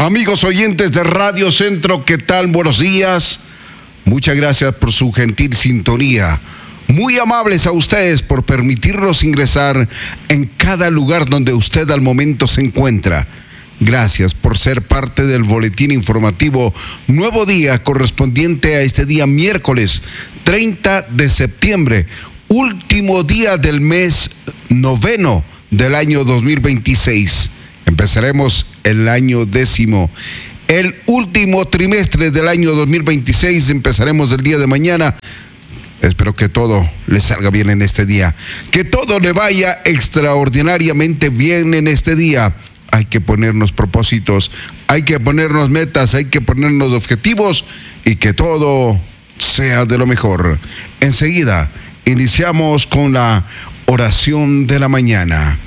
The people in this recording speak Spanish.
Amigos oyentes de Radio Centro, ¿qué tal? Buenos días. Muchas gracias por su gentil sintonía. Muy amables a ustedes por permitirnos ingresar en cada lugar donde usted al momento se encuentra. Gracias por ser parte del boletín informativo Nuevo Día, correspondiente a este día miércoles 30 de septiembre, último día del mes noveno del año 2026. Empezaremos el año 10º. El último trimestre del año 2026 empezaremos el día de mañana. Espero que todo le salga bien en este día. Que todo le vaya extraordinariamente bien en este día. Hay que ponernos propósitos, hay que ponernos metas, hay que ponernos objetivos y que todo sea de lo mejor. Enseguida iniciamos con la oración de la mañana.